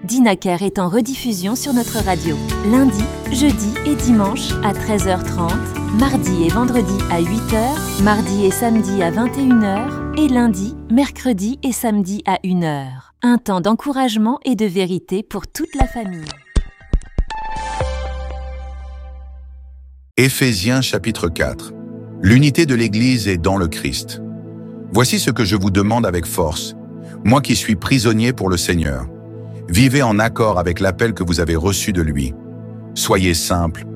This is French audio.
Dinaker est en rediffusion sur notre radio. Lundi, jeudi et dimanche à 13h30, mardi et vendredi à 8h, mardi et samedi à 21h et lundi, mercredi et samedi à 1h. Un temps d'encouragement et de vérité pour toute la famille. Éphésiens chapitre 4. L'unité de l'Église est dans le Christ. Voici ce que je vous demande avec force, moi qui suis prisonnier pour le Seigneur. Vivez en accord avec l'appel que vous avez reçu de lui. Soyez simples,